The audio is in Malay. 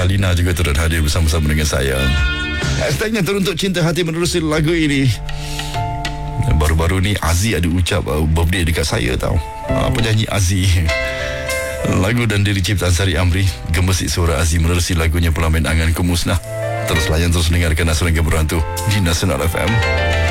Alina juga turut hadir bersama-sama dengan saya. Hashtagnya teruntuk cinta hati menerusi lagu ini. Baru-baru ni Aziz ada ucap birthday dekat saya tau. Apa nyanyi Aziz? Lagu dan diri ciptaan Sari Amri. Gemesit suara Aziz menerusi lagunya Pelamin Angan Ku Musnah. Terus layan, terus dengarkan Asrama Gemuran tu di Nasional FM.